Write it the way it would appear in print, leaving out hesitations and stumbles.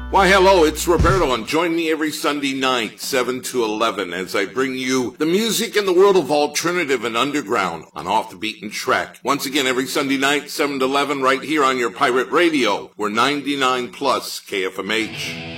Why, hello, it's Roberto, and join me every Sunday night, 7 to 11, as I bring you the music in the world of alternative and underground on Off the Beaten Track. Once again, every Sunday night, 7 to 11, right here on your pirate radio. We're 99 plus KFMH.